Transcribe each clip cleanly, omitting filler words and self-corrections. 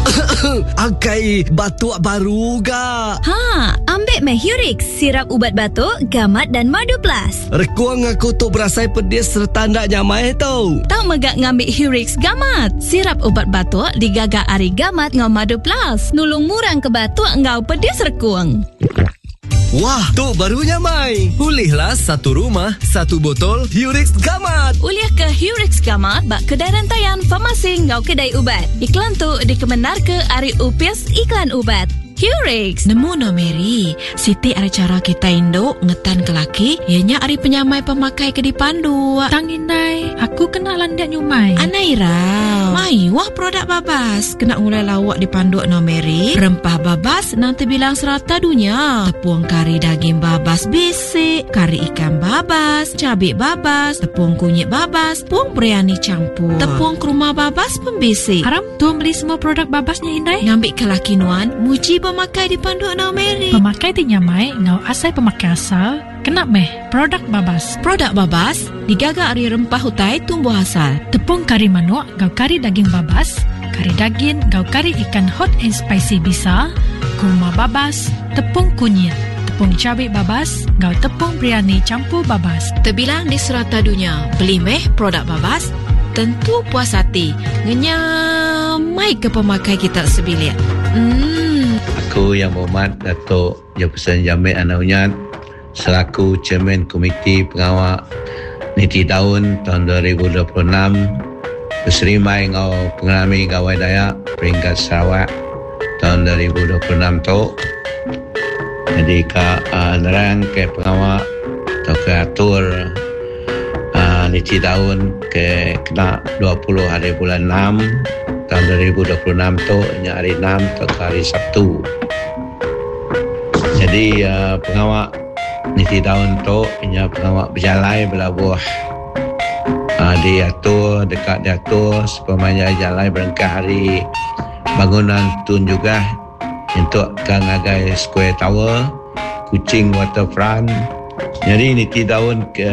Angkai batuk baru ga. Ambil Hurix, sirap ubat batuk, gamat dan madu plus. Rekuang aku tu berasai pedis serta ndak nyamai tau. Tahu megak ngambil Hurix gamat. Sirap ubat batuk digagak ari gamat ngau madu plus. Nulung murang ke batuk ngau pedis rekuang. Wah, tu barunya Mai. Ulihlah satu rumah, satu botol Hurix Gamat. Uliah ke Hurix Gamat bak kedai rantaian farmasi ngau kedai ubat. Iklan tu dikemenar ke ari UPS iklan ubat. Hurix. Nemu no Mary, Siti ada cara kita Indo ngetan ke laki, ianya ari penyamai pemakai ke dipandu. Tang Indai, aku kenalan dia nyumai. Anaira, mai wah produk babas. Kena mulai lawak dipandu no Mary. Rempah babas nanti bilang serata dunia. Tepung kari daging babas bisik, kari ikan babas, cabai babas, tepung kunyit babas, tepung biryani campur, tepung kurma babas pembisik. Haram tu beli semua produk babasnya Indai. Ngambil ke laki nuan, muji pemakai dipandu no Mary. Pemakai ti nyamai ngau asai pemakai asal. Kena meh produk babas. Produk babas digagak ari rempah hutai tumbuh asal. Tepung kari manuk ngau kari daging babas, kari daging ngau kari ikan hot and spicy bisa, kurma babas, tepung kunyit, tepung cabai babas, ngau tepung biryani campur babas. Terbilang di serata dunia, beli meh produk babas tentu puas hati. Ngenyamai ke pemakai kita sebilik. Aku yang berhormat Datuk Jabatan Jamil Anaunyat selaku Chairman Komiti Pengawal Niti Daun tahun 2026 berserimai ngau pengalami gawai Dayak peringkat Sarawak tahun 2026 tu. Jadi nerang ke pengawal atau ke atur Niti Daun ke kena 20 hari bulan 6 tahun 2026 tu hari 6 atau hari Sabtu. Jadi pengawal Niti Daun tu pengawal berjalai belabuh diatur dekat diatur sepemanya jalai berengkah hari bangunan tun juga untuk Gangagai Square Tower, Kuching Waterfront. Jadi Niti Daun ke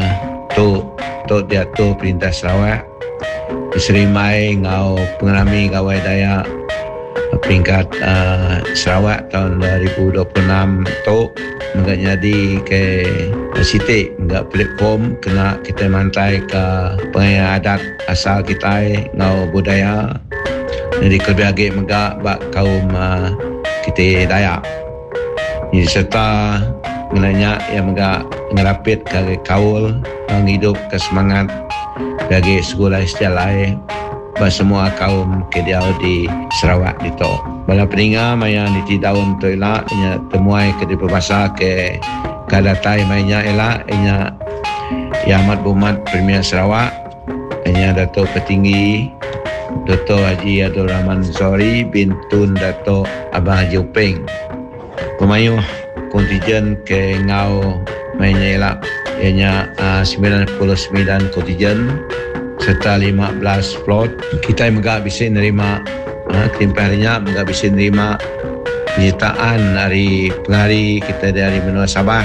tu diatur Perintah Sarawak diserimai ngau pengalami gawai Dayak peringkat Sarawak tahun 2026 tu enggak jadi ke sitik enggak platform kena kita mantai ke pengayaan adat asal kita ngau budaya. Jadi kelebih megak bak kaum kita Dayak. Jadi serta menanya yang megak ngerapit ke kaul menghidup ke semangat bagi sekolah sejalai semua kaum kediau di Sarawak itu. Bala peninga maya Niti Daun tu elak nya temuai ke di berbahasa ke kadatai mainnya elak nya Yang Amat Berhormat Premier Sarawak nya Dato' Petinggi Dr. Haji Abdul Rahman Zori bin Tun Dato' Abang Haji Upeng. Pemayuh kontijen ke ngau mainnya elak nya 99 kontijen serta 15 plot. Kita megak bisa nerima kelimpahannya megak bisa nerima penyertaan dari pengari kita dari benua Sabah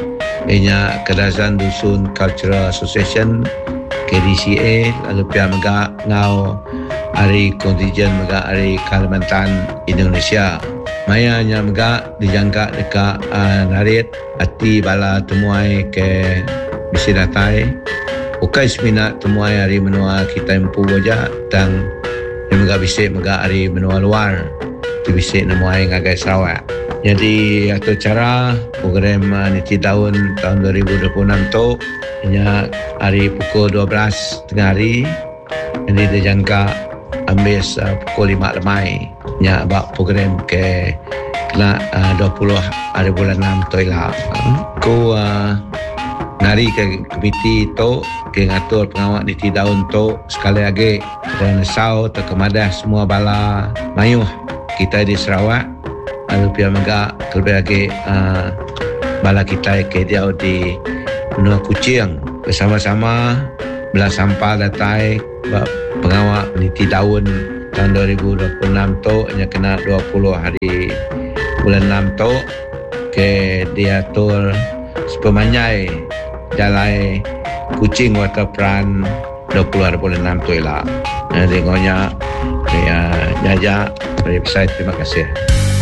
ianya Kedazan Dusun Cultural Association KDCA, lalu pihak megak ngau hari kontijen megak hari Kalimantan Indonesia. Mayanya megak dijangka dekat narit hati bala temuai ke bisi datai ukai seminat temuai hari menua kita empu wajah dan megak bisik megak hari menua luar tu bisik nemuai ngagai Sarawak. Jadi atau cara program Niti Daun tahun 2026 tu nya hari pukul 12 tengah hari. Jadi dijangka ambil pukul 5 lemai nya bak program ke kena 20 hari bulan 6 tu lah. Ku ngari ke komiti tu ke ngatur pengawal Niti Daun tu sekali lagi Nesau terkemadah semua bala mayuh kita di Sarawak lalu pihak megak terlebih lagi bala kita ke dia di benua Kuching bersama-sama belah sampah datai pengawal Niti Daun tahun 2026 tu hanya kena 20 hari bulan 6 tu ke diatur sepemanyai jalai Kuching Waterfront 20 hari bulan 6 tu lah. Tengoknya Saya terima kasih.